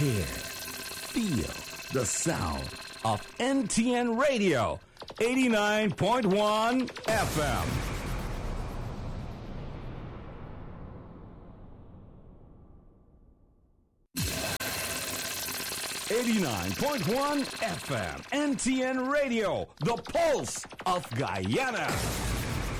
Hear, feel the sound of NTN Radio, 89.1 FM. 89.1 FM, NTN Radio, the pulse of Guyana.